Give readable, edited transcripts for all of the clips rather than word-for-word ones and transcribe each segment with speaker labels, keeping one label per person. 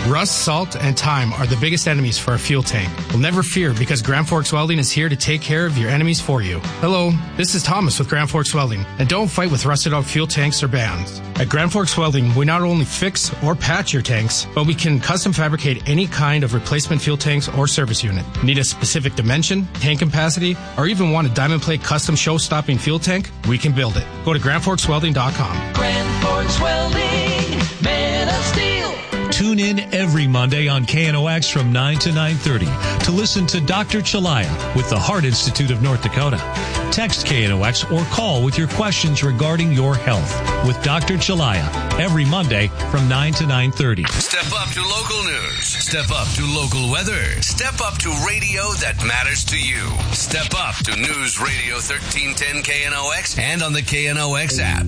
Speaker 1: Rust, salt, and time are the biggest enemies for a fuel tank. Well, never fear, because Grand Forks Welding is here to take care of your enemies for you. Hello, this is Thomas with Grand Forks Welding, and don't fight with rusted out fuel tanks or bands. At Grand Forks Welding, we not only fix or patch your tanks, but we can custom fabricate any kind of replacement fuel tanks or service unit. Need a specific dimension, tank capacity, or even want a diamond plate custom show-stopping fuel tank? We can build it. Go to GrandForksWelding.com.
Speaker 2: Grand Forks Welding, men of steel.
Speaker 3: Tune in every Monday on KNOX from 9 to 9:30 to listen to Dr. Chalaya with the Heart Institute of North Dakota. Text KNOX or call with your questions regarding your health with Dr. Chalaya every Monday from 9 to 9:30.
Speaker 4: Step up to local news. Step up to local weather. Step up to radio that matters to you. Step up to News Radio 1310 KNOX and on the KNOX app.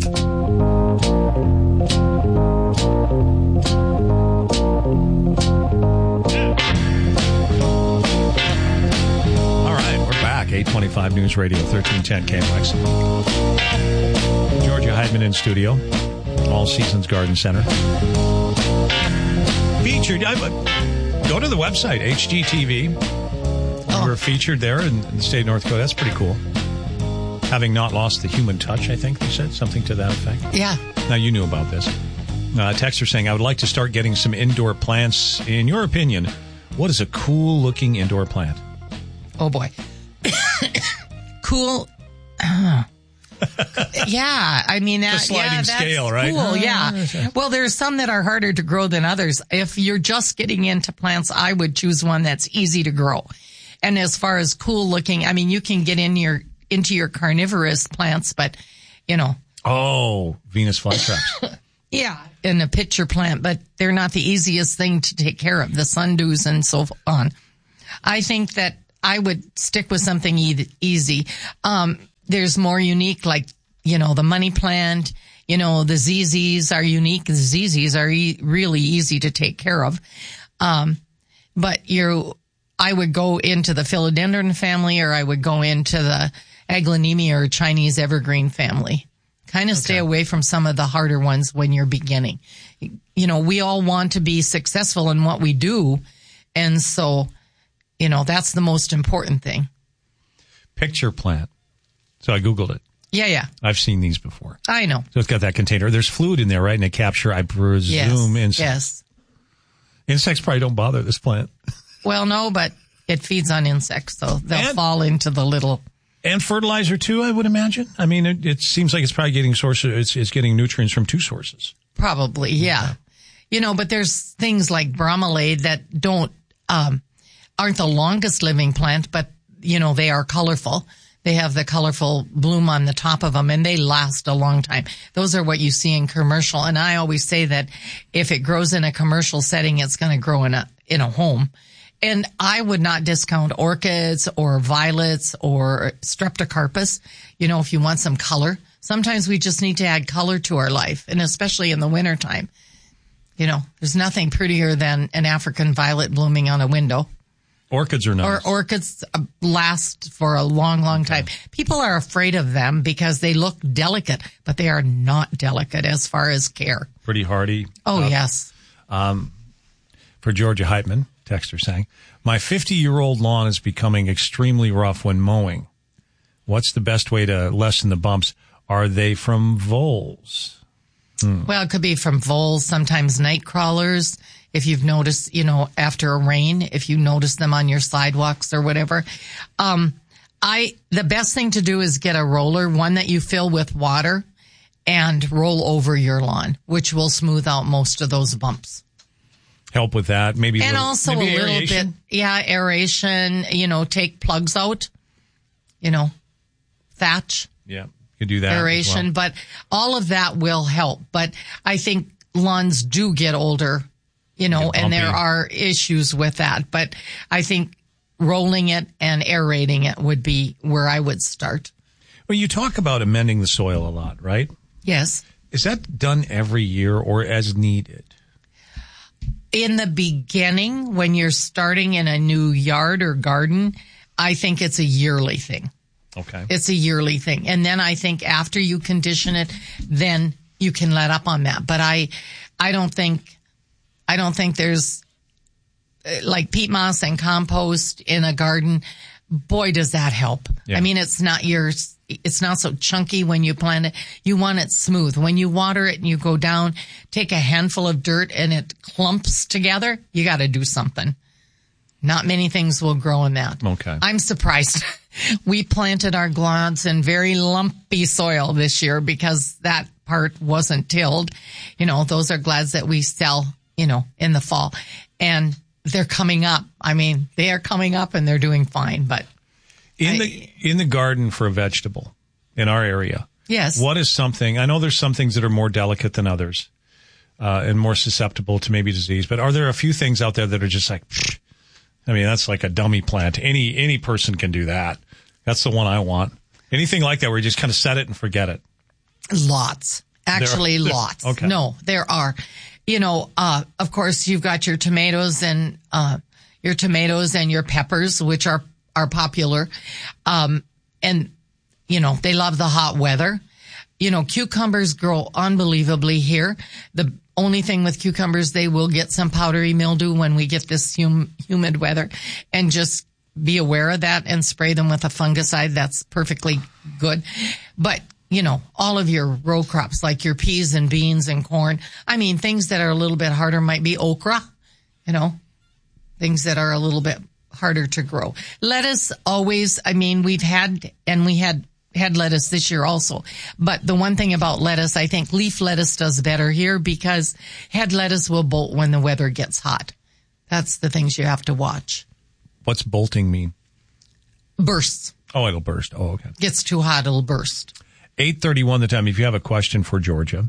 Speaker 3: All right, we're back. 825 News Radio 1310 KNOX. Georgia Heidman in studio. All Seasons Garden Center. Featured. Go to the website, HGTV. We're featured there in the state of North Dakota. That's pretty cool. Having not lost the human touch, I think they said. Something to that effect.
Speaker 5: Yeah.
Speaker 3: Now, you knew about this. Texter saying, I would like to start getting some indoor plants. In your opinion, what is a cool-looking indoor plant?
Speaker 5: Oh, boy. Cool. Yeah, I mean,
Speaker 3: the sliding scale, right?
Speaker 5: Cool, yeah. Well, there's some that are harder to grow than others. If you're just getting into plants, I would choose one that's easy to grow. And as far as cool looking, I mean, you can get into your carnivorous plants, but, you know.
Speaker 3: Oh, Venus flytraps.
Speaker 5: Yeah, in a pitcher plant, but they're not the easiest thing to take care of, the sundews and so on. I think that I would stick with something easy. There's more unique, like, you know, the money plant, you know, the ZZs are unique. The ZZs are really easy to take care of. But I would go into the philodendron family, or I would go into the aglaonema or Chinese evergreen family. Kind of stay away from some of the harder ones when you're beginning. You know, we all want to be successful in what we do. And so, you know, that's the most important thing.
Speaker 3: Picture plant. So I Googled it.
Speaker 5: Yeah.
Speaker 3: I've seen these before.
Speaker 5: I know.
Speaker 3: So it's got that container. There's fluid in there, right? And they capture, I presume, insects.
Speaker 5: Yes.
Speaker 3: Insects probably don't bother this plant.
Speaker 5: Well, no, but it feeds on insects, so they'll fall into the little...
Speaker 3: And fertilizer, too, I would imagine. I mean, it seems like it's probably getting it's getting nutrients from two sources.
Speaker 5: Probably, yeah. You know, but there's things like bromelade that aren't the longest living plant, but, you know, they are colorful. They have the colorful bloom on the top of them, and they last a long time. Those are what you see in commercial. And I always say that if it grows in a commercial setting, it's going to grow in a home. And I would not discount orchids or violets or streptocarpus, you know, if you want some color. Sometimes we just need to add color to our life, and especially in the wintertime. You know, there's nothing prettier than an African violet blooming on a window.
Speaker 3: Orchids are nice.
Speaker 5: Or orchids last for a long, long time. People are afraid of them because they look delicate, but they are not delicate as far as care.
Speaker 3: Pretty hardy.
Speaker 5: Oh, yes.
Speaker 3: For Georgia Heitman, texter saying, my 50-year-old lawn is becoming extremely rough when mowing. What's the best way to lessen the bumps? Are they from voles?
Speaker 5: Well, it could be from voles, sometimes night crawlers. If you've noticed, you know, after a rain, if you notice them on your sidewalks or whatever. The best thing to do is get a roller, one that you fill with water, and roll over your lawn, which will smooth out most of those bumps.
Speaker 3: Help with that, maybe.
Speaker 5: And also a little bit, aeration, you know, take plugs out, you know, thatch.
Speaker 3: Yeah, you could do that.
Speaker 5: Aeration, but all of that will help. But I think lawns do get older, you know, and there are issues with that. But I think rolling it and aerating it would be where I would start.
Speaker 3: Well, you talk about amending the soil a lot, right?
Speaker 5: Yes.
Speaker 3: Is that done every year or as needed?
Speaker 5: In the beginning, when you're starting in a new yard or garden, I think it's a yearly thing.
Speaker 3: Okay.
Speaker 5: It's a yearly thing. And then I think after you condition it, then you can let up on that. But I don't think there's like peat moss and compost in a garden, boy, does that help.
Speaker 3: Yeah.
Speaker 5: I mean, it's not so chunky when you plant it. You want it smooth. When you water it and you go down, take a handful of dirt and it clumps together, you got to do something. Not many things will grow in that.
Speaker 3: Okay.
Speaker 5: I'm surprised. We planted our glads in very lumpy soil this year because that part wasn't tilled. Those are glads that we sell, in the fall. And they're coming up. I mean, they are coming up and they're doing fine, but
Speaker 3: in the garden for a vegetable in our area.
Speaker 5: Yes.
Speaker 3: What is something, I know there's some things that are more delicate than others, and more susceptible to maybe disease, but are there a few things out there that are just like, pfft, I mean, that's like a dummy plant. Any person can do that. That's the one I want. Anything like that where you just kind of set it and forget it.
Speaker 5: Lots. Actually, lots.
Speaker 3: Okay.
Speaker 5: No, there are. Of course, you've got your tomatoes and your peppers, which are popular. And, they love the hot weather. Cucumbers grow unbelievably here. The only thing with cucumbers, they will get some powdery mildew when we get this humid weather, and just be aware of that and spray them with a fungicide. That's perfectly good. But, all of your row crops like your peas and beans and corn. I mean, things that are a little bit harder might be okra, things that are a little bit harder to grow. Lettuce always, we had lettuce this year also. But the one thing about lettuce, I think leaf lettuce does better here because head lettuce will bolt when the weather gets hot. That's the things you have to watch.
Speaker 3: What's bolting mean?
Speaker 5: Bursts.
Speaker 3: Oh, it'll burst. Oh, okay.
Speaker 5: Gets too hot, it'll burst.
Speaker 3: 8:31 the time. If you have a question for Georgia,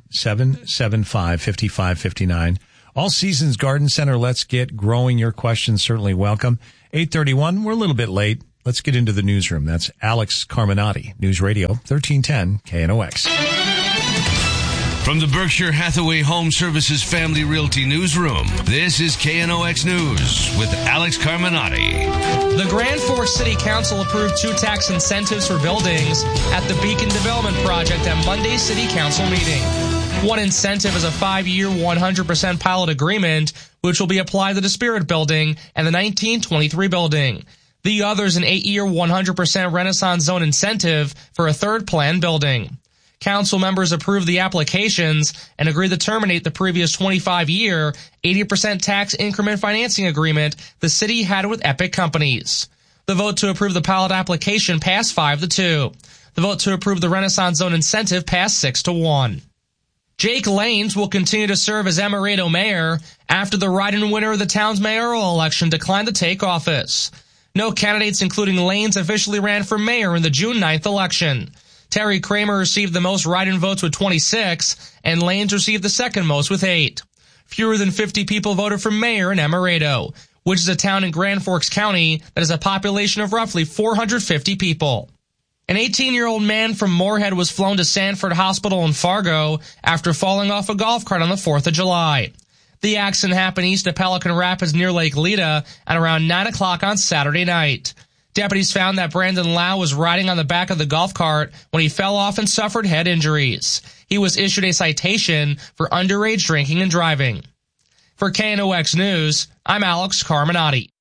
Speaker 3: 775-5559. All Seasons Garden Center. Let's get growing. Your questions certainly welcome. 8:31. We're a little bit late. Let's get into the newsroom. That's Alex Carminati, News Radio 1310 KNOX.
Speaker 4: From the Berkshire Hathaway Home Services Family Realty Newsroom, this is KNOX News with Alex Carminati.
Speaker 6: The Grand Forks City Council approved 2 tax incentives for buildings at the Beacon Development Project at Monday's City Council meeting. One incentive is a 5-year, 100% pilot agreement, which will be applied to the Spirit Building and the 1923 building. The other is an 8-year, 100% Renaissance Zone incentive for a third planned building. Council members approved the applications and agreed to terminate the previous 25-year, 80% tax increment financing agreement the city had with Epic Companies. The vote to approve the pilot application passed 5-2. The vote to approve the Renaissance Zone incentive passed 6-1. Jake Lanes will continue to serve as Amaretto mayor after the write-in winner of the town's mayoral election declined to take office. No candidates, including Lanes, officially ran for mayor in the June 9th election. Terry Kramer received the most write-in votes with 26, and Lanes received the second most with 8. Fewer than 50 people voted for mayor in Amaretto, which is a town in Grand Forks County that has a population of roughly 450 people. An 18-year-old man from Moorhead was flown to Sanford Hospital in Fargo after falling off a golf cart on the 4th of July. The accident happened east of Pelican Rapids near Lake Leda at around 9 o'clock on Saturday night. Deputies found that Brandon Lau was riding on the back of the golf cart when he fell off and suffered head injuries. He was issued a citation for underage drinking and driving. For KNOX News, I'm Alex Carminati.